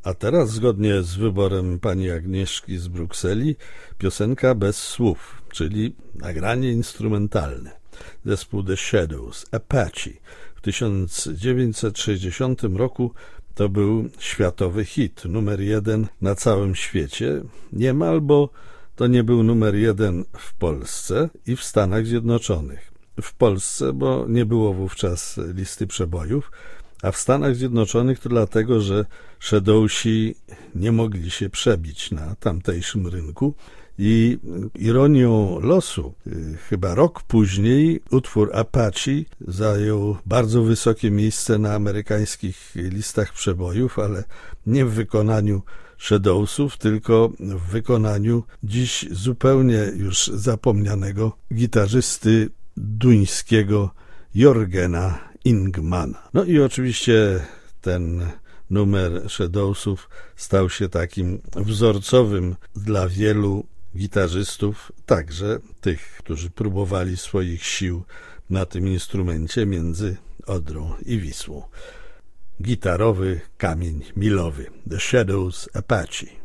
A teraz, zgodnie z wyborem pani Agnieszki z Brukseli, piosenka bez słów, czyli nagranie instrumentalne. Zespół The Shadows, Apache. W 1960 roku to był światowy hit, numer 1 na całym świecie. Niemal, bo to nie był numer 1 w Polsce i w Stanach Zjednoczonych. W Polsce, bo nie było wówczas listy przebojów, a w Stanach Zjednoczonych to dlatego, że Shadowsi nie mogli się przebić na tamtejszym rynku i ironią losu, chyba rok później utwór Apache zajął bardzo wysokie miejsce na amerykańskich listach przebojów, ale nie w wykonaniu Shadowsów, tylko w wykonaniu dziś zupełnie już zapomnianego gitarzysty duńskiego Jörgena Ingmana. No i oczywiście ten numer Shadowsów stał się takim wzorcowym dla wielu gitarzystów, także tych, którzy próbowali swoich sił na tym instrumencie między Odrą i Wisłą. Gitarowy kamień milowy. The Shadows, Apache.